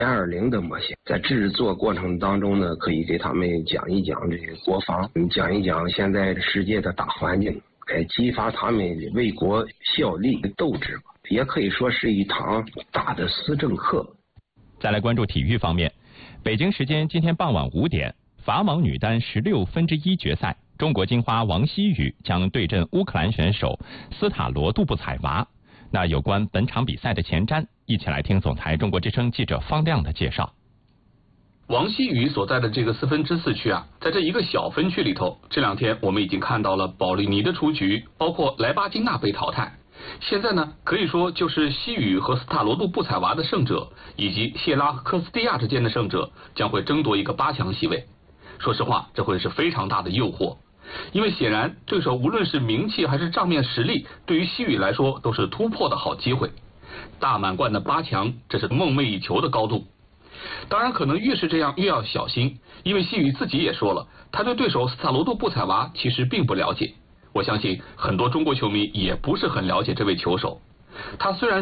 5.20的模型，在制作过程当中呢，可以给他们讲一讲这个国防，讲一讲现在世界的大环境，激发他们为国效力的斗志，也可以说是一堂大的思政课。 再来关注体育方面，北京时间今天傍晚5点，法网女单16分之一决赛，中国金花王希雨将对阵乌克兰选手斯塔罗杜布采娃。那有关本场比赛的前瞻，一起来听总台中国之声记者方亮的介绍。 王希雨所在的这个4分之4区啊，在这一个小分区里头，这2天我们已经看到了保利尼的出局，包括莱巴金娜被淘汰。现在呢，可以说就是希雨和斯塔罗杜布采娃的胜者，以及谢拉和科斯蒂亚之间的胜者，将会争夺一个8强席位。说实话，这会是非常大的诱惑。因为显然对手无论是名气还是账面实力，对于希雨来说都是突破的好机会。大满贯的8强，这是梦寐以求的高度。当然可能越是这样越要小心，因为希雨自己也说了，他对对手斯塔罗杜布采娃其实并不了解。我相信很多中国球迷也不是很了解这位球手。他虽然